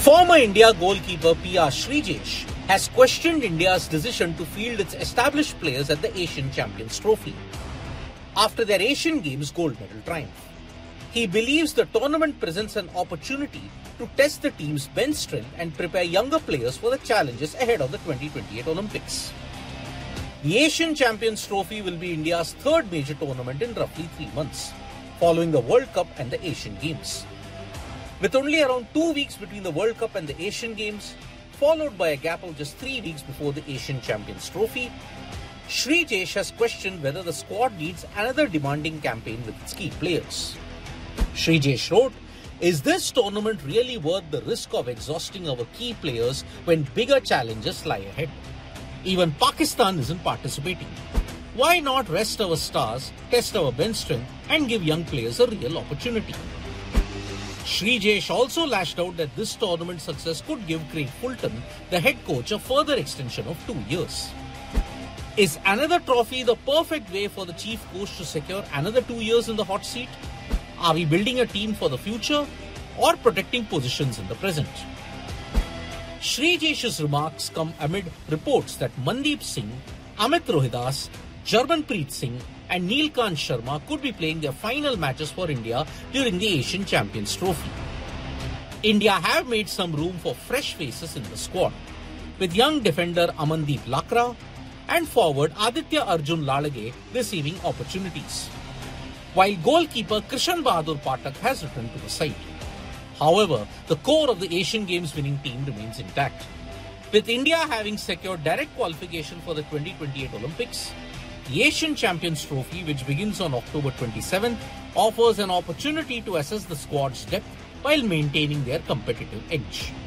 Former India goalkeeper P.R. Sreejesh has questioned India's decision to field its established players at the Asian Champions Trophy after their Asian Games gold medal triumph. He believes the tournament presents an opportunity to test the team's bench strength and prepare younger players for the challenges ahead of the 2028 Olympics. The Asian Champions Trophy will be India's third major tournament in roughly 3 months, following the World Cup and the Asian Games. With only around 2 weeks between the World Cup and the Asian Games, followed by a gap of just 3 weeks before the Asian Champions Trophy, Sreejesh has questioned whether the squad needs another demanding campaign with its key players. Sreejesh wrote, "Is this tournament really worth the risk of exhausting our key players when bigger challenges lie ahead? Even Pakistan isn't participating. Why not rest our stars, test our bench strength and give young players a real opportunity?" Sreejesh also lashed out that this tournament success could give Craig Fulton, the head coach, a further extension of 2 years. Is another trophy the perfect way for the chief coach to secure another 2 years in the hot seat? Are we building a team for the future or protecting positions in the present? Sreejesh's remarks come amid reports that Mandeep Singh, Amit Rohidas, Jarmanpreet Singh and Neelkant Sharma could be playing their final matches for India during the Asian Champions Trophy. India have made some room for fresh faces in the squad, with young defender Amandeep Lakra and forward Aditya Arjun Lalage receiving opportunities, while goalkeeper Krishan Bahadur Pathak has returned to the side. However, the core of the Asian Games winning team remains intact, with India having secured direct qualification for the 2028 Olympics. The Asian Champions Trophy, which begins on October 27th, offers an opportunity to assess the squad's depth while maintaining their competitive edge.